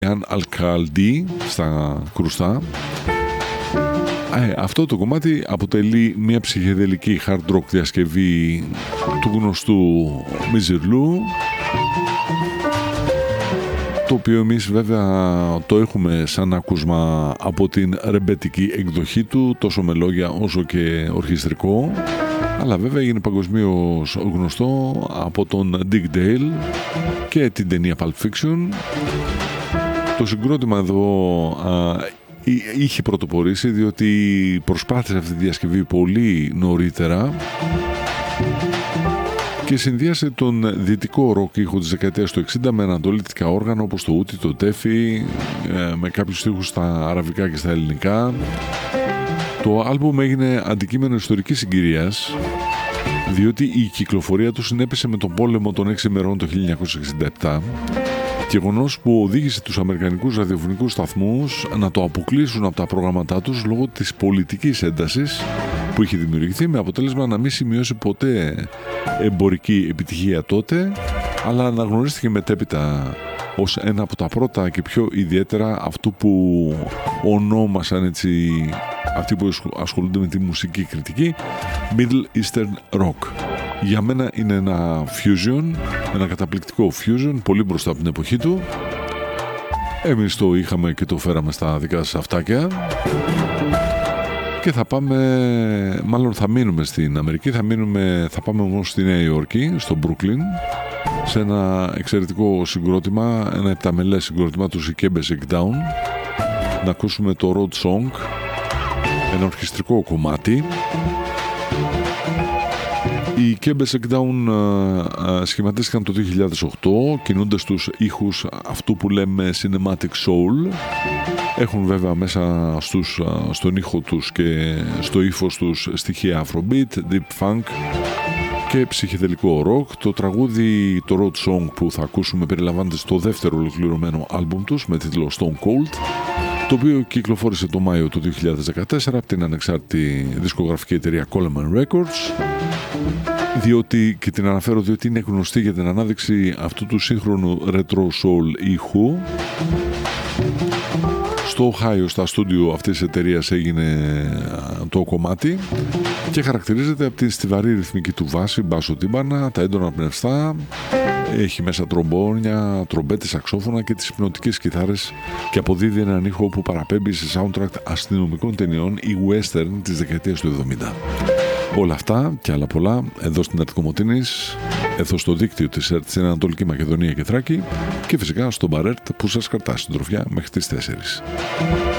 Αν Αλκαλντή στα κρουστά. Αυτό το κομμάτι αποτελεί μια ψυχεδελική hard rock διασκευή του γνωστού Μιζιρλού, το οποίο εμείς βέβαια το έχουμε σαν άκουσμα από την ρεμπέτικη εκδοχή του, τόσο με λόγια όσο και ορχιστρικό, αλλά βέβαια έγινε παγκοσμίως γνωστό από τον Dick Dale και την ταινία Pulp Fiction. Το συγκρότημα εδώ είχε πρωτοπορήσει, διότι προσπάθησε αυτή τη διασκευή πολύ νωρίτερα και συνδύασε τον δυτικό ροκ ήχο της δεκαετίας του 60 με ανατολικά όργανα όπως το ούτι, το τέφι, με κάποιους στίχους στα αραβικά και στα ελληνικά. Το άλμπουμ έγινε αντικείμενο ιστορικής συγκυρίας, διότι η κυκλοφορία του συνέπεσε με τον πόλεμο των 6 ημερών το 1967, γεγονός που οδήγησε τους αμερικανικούς ραδιοφωνικούς σταθμούς να το αποκλείσουν από τα προγράμματά τους λόγω της πολιτικής έντασης που είχε δημιουργηθεί, με αποτέλεσμα να μην σημειώσει ποτέ εμπορική επιτυχία τότε, αλλά αναγνωρίστηκε μετέπειτα ως ένα από τα πρώτα και πιο ιδιαίτερα αυτού που ονόμασαν έτσι αυτοί που ασχολούνται με τη μουσική κριτική Middle Eastern Rock. Για μένα είναι ένα fusion, ένα καταπληκτικό fusion, πολύ μπροστά από την εποχή του. Εμείς το είχαμε και το φέραμε στα δικά σας αυτάκια. Και θα πάμε, μάλλον θα μείνουμε στην Αμερική, θα πάμε όμως στη Νέα Υόρκη, στο Brooklyn, σε ένα εξαιρετικό συγκρότημα, ένα επταμελές συγκρότημα του Ikebe Shakedown. Να ακούσουμε το Road Song, ένα ορχιστρικό κομμάτι. Οι Ikebe Shakedown σχηματίστηκαν το 2008, κινούνται στους ήχους αυτού που λέμε Cinematic Soul. Έχουν βέβαια μέσα στον ήχο τους και στο ύφος τους στοιχεία Afrobeat, Deep Funk και ψυχεδελικό rock. Το τραγούδι, το Road Song που θα ακούσουμε, περιλαμβάνεται στο δεύτερο ολοκληρωμένο άλμπουμ τους με τίτλο Stone Cold, το οποίο κυκλοφόρησε το Μάιο του 2014 από την ανεξάρτητη δισκογραφική εταιρεία Coleman Records, και την αναφέρω διότι είναι γνωστή για την ανάδειξη αυτού του σύγχρονου retro soul ήχου. Στο Οχάιο, στα στούντιο αυτής της εταιρείας έγινε το κομμάτι και χαρακτηρίζεται από τη στιβαρή ρυθμική του βάση, μπάσο τύμπανα, τα έντονα πνευστά. Έχει μέσα τρομπόνια, τρομπέτες, σαξόφωνα και τις υπνοτικές κιθάρες και αποδίδει έναν ήχο που παραπέμπει σε soundtrack αστυνομικών ταινιών ή western της δεκαετίας του 70. Όλα αυτά και άλλα πολλά εδώ στην ΕΡΤ Κομοτήνης, εδώ στο δίκτυο της ΕΡΤ στην Ανατολική Μακεδονία και Θράκη και φυσικά στον Μπαρέρτ που σας κρατά συντροφιά μέχρι τις 4.